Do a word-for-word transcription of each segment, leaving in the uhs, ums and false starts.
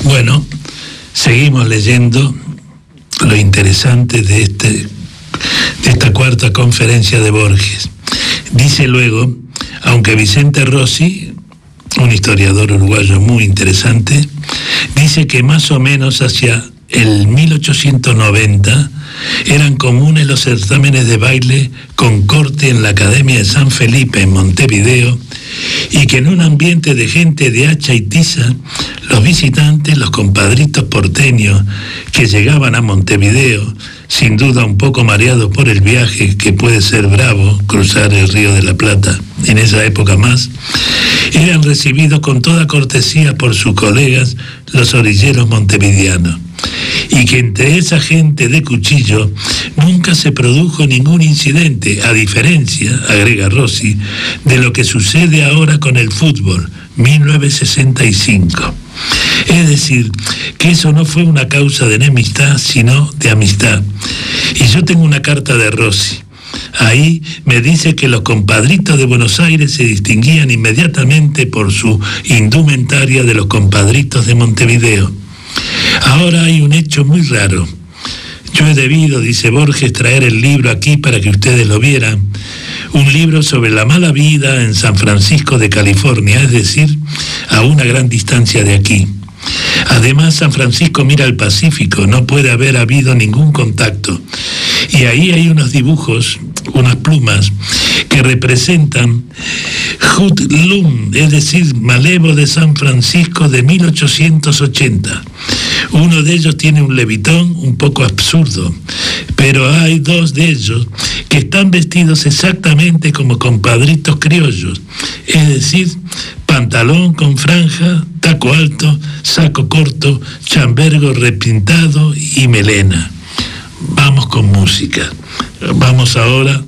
Bueno, seguimos leyendo lo interesante de, este, de esta cuarta conferencia de Borges. Dice luego, aunque Vicente Rossi, un historiador uruguayo muy interesante, dice que más o menos hacia el mil ochocientos noventa eran comunes los certámenes de baile con corte en la Academia de San Felipe en Montevideo, y que en un ambiente de gente de hacha y tiza, los visitantes, los compadritos porteños que llegaban a Montevideo, sin duda un poco mareados por el viaje, que puede ser bravo cruzar el Río de la Plata en esa época más, eran recibidos con toda cortesía por sus colegas, los orilleros montevideanos, y que entre esa gente de cuchillo nunca se produjo ningún incidente, a diferencia, agrega Rossi, de lo que sucede ahora con el fútbol, mil novecientos sesenta y cinco. Es decir, que eso no fue una causa de enemistad, sino de amistad. Y yo tengo una carta de Rossi. Ahí me dice que los compadritos de Buenos Aires se distinguían inmediatamente por su indumentaria de los compadritos de Montevideo. Ahora hay un hecho muy raro. Yo he debido, dice Borges, traer el libro aquí para que ustedes lo vieran. Un libro sobre la mala vida en San Francisco de California, es decir, a una gran distancia de aquí. Además, San Francisco mira al Pacífico, no puede haber habido ningún contacto. Y ahí hay unos dibujos, unas plumas, que representan Hoodlum, es decir, malevo de San Francisco de mil ochocientos ochenta. Uno de ellos tiene un levitón un poco absurdo, pero hay dos de ellos que están vestidos exactamente como compadritos criollos, es decir, pantalón con franja, taco alto, saco corto, chambergo repintado y melena. Vamos con música. Vamos ahora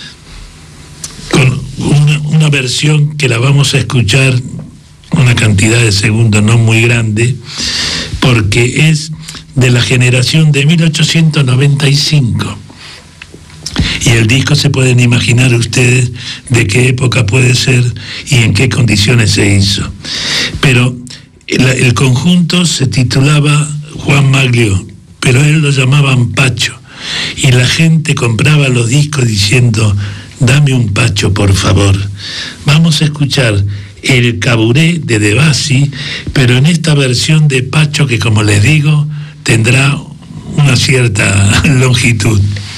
con una, una versión que la vamos a escuchar una cantidad de segundos no muy grande, porque es de la generación de mil ochocientos noventa y cinco. Y el disco, se pueden imaginar ustedes de qué época puede ser y en qué condiciones se hizo. Pero el, el conjunto se titulaba Juan Maglio, pero él lo llamaban Pacho. Y la gente compraba los discos diciendo, dame un Pacho, por favor. Vamos a escuchar el Caburé de Debussy, pero en esta versión de Pacho que, como les digo, tendrá una cierta longitud.